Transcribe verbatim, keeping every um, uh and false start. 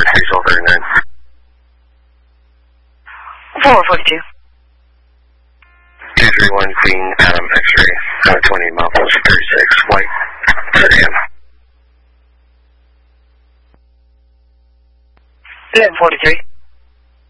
three Silver thirty-nine. four forty-two. two three one Queen, Adam, X-ray, uh, twenty miles, thirty-six, white, sedan. eleven forty-three.